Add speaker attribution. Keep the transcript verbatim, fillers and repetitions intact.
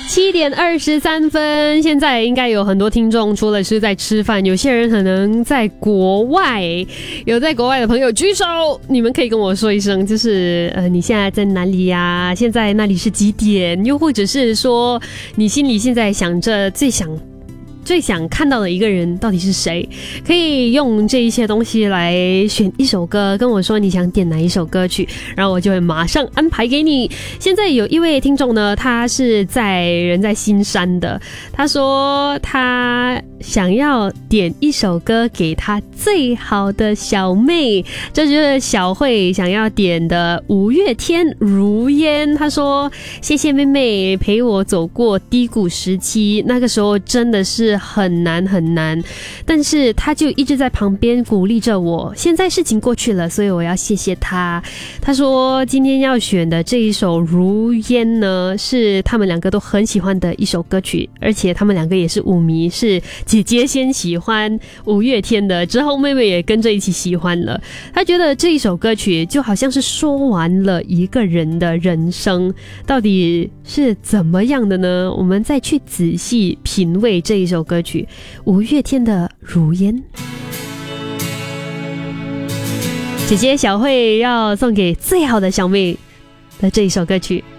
Speaker 1: 七点二十三分，现在应该有很多听众，除了是在吃饭，有些人可能在国外。有在国外的朋友举手，你们可以跟我说一声，就是呃，你现在在哪里呀？现在那里是几点？又或者是说，你心里现在想着最想。最想看到的一个人到底是谁？可以用这一些东西来选一首歌，跟我说你想点哪一首歌曲，然后我就会马上安排给你。现在有一位听众呢，他是在人在新山的，他说他想要点一首歌给他最好的小妹，这就是小慧想要点的五月天如烟。他说谢谢妹妹陪我走过低谷时期，那个时候真的是很难很难，但是他就一直在旁边鼓励着我。现在事情过去了，所以我要谢谢他。他说今天要选的这一首如烟呢，是他们两个都很喜欢的一首歌曲，而且他们两个也是舞迷，是姐姐先喜欢五月天的，之后妹妹也跟着一起喜欢了。他觉得这一首歌曲就好像是说完了一个人的人生，到底是怎么样的呢？我们再去仔细品味这一首歌曲，五月天的如烟。姐姐小慧要送给最好的小妹的这一首歌曲。